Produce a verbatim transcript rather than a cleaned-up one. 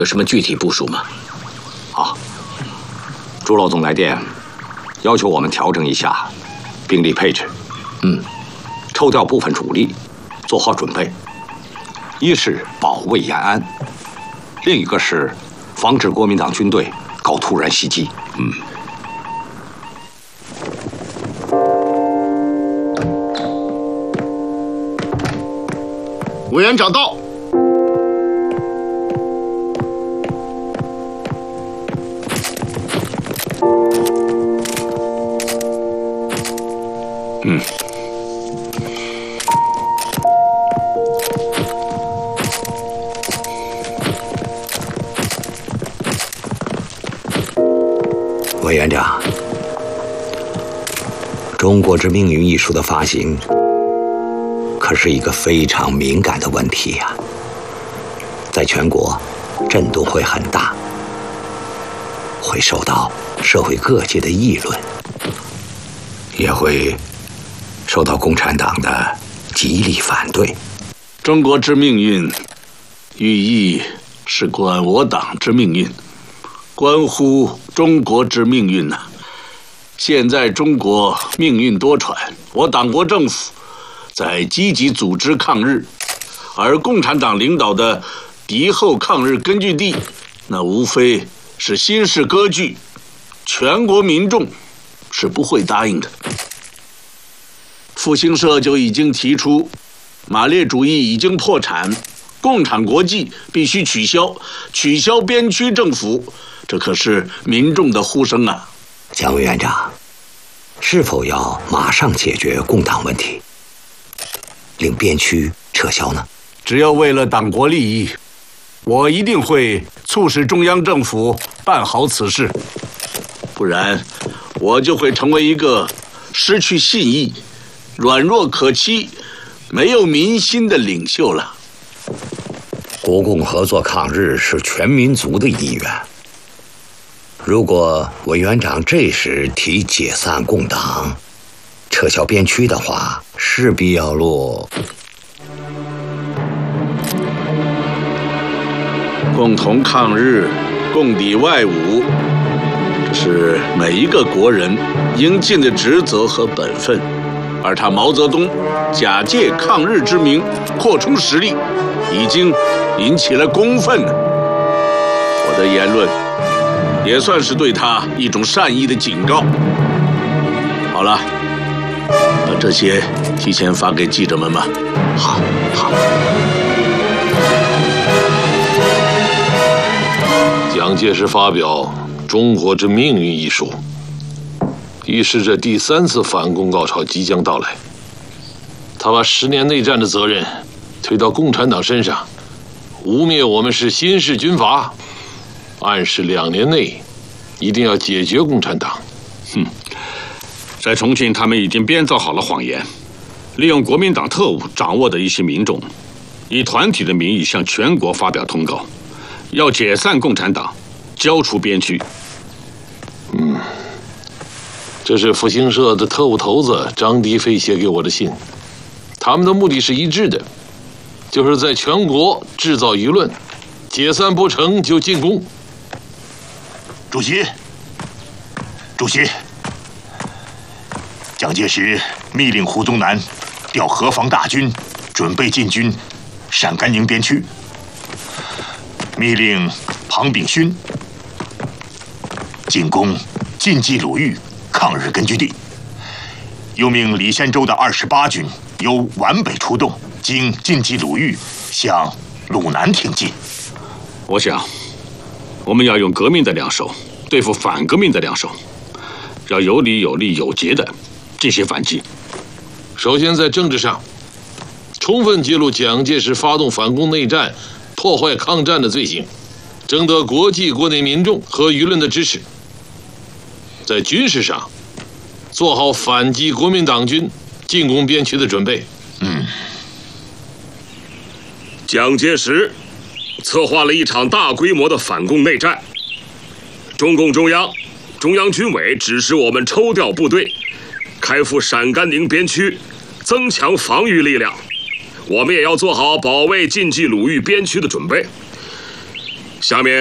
有什么具体部署吗？ 好，朱老总来电，要求我们调整一下兵力配置。 嗯， 抽调部分主力，做好准备。一是保卫延安，另一个是防止国民党军队搞突然袭击。 嗯。 委员长到。 嗯。 委员长，《中国之命运》一书的发行，可是一个非常敏感的问题呀、啊，在全国震动会很大，会受到社会各界的议论，也会受到共产党的极力反对。 中国之命运，寓意是关我党之命运，关乎中国之命运呐、啊。现在中国命运多舛，我党国政府在积极组织抗日，而共产党领导的敌后抗日根据地，那无非是新式割据，全国民众是不会答应的。复兴社就已经提出，马列主义已经破产，共产国际必须取消，取消边区政府，这可是民众的呼声啊！ 蒋委员长，是否要马上解决共党问题，令边区撤销呢？ 只要为了党国利益，我一定会促使中央政府办好此事，不然我就会成为一个失去信义、软弱可欺、没有民心的领袖了。 国共合作抗日是全民族的意愿。如果委员长这时提解散共党、撤销边区的话，势必要落共同抗日、共抵外侮，这是每一个国人应尽的职责和本分。而他毛泽东假借抗日之名扩充实力，已经引起了公愤了。我的言论也算是对他一种善意的警告。好了，把这些提前发给记者们吧。 好，好。 蒋介石发表《中国之命运》一书，预示着第三次反攻高潮即将到来。他把十年内战的责任推到共产党身上，污蔑我们是新式军阀，暗示两年内一定要解决共产党。 哼，在重庆，他们已经编造好了谎言，利用国民党特务掌握的一些民众，以团体的名义向全国发表通告，要解散共产党，交出边区。 嗯，这是复兴社的特务头子张迪飞写给我的信，他们的目的是一致的，就是在全国制造舆论，解散不成就进攻。 主席，主席，蒋介石密令胡宗南调河防大军，准备进军陕甘宁边区。密令庞炳勋进攻晋冀鲁豫抗日根据地，又命李先洲的二十八军由皖北出动，经晋冀鲁豫向鲁南挺进。 我想，我们要用革命的两手对付反革命的两手，要有理有利有节的进行反击。 首先，在政治上，充分揭露蒋介石发动反攻内战、破坏抗战的罪行，征得国际国内民众和舆论的支持。在军事上，做好反击国民党军进攻边区的准备。 嗯， 蒋介石策划了一场大规模的反攻内战。中共中央、中央军委指示我们抽调部队，开赴陕甘宁边区，增强防御力量。我们也要做好保卫晋冀鲁豫边区的准备。 下面。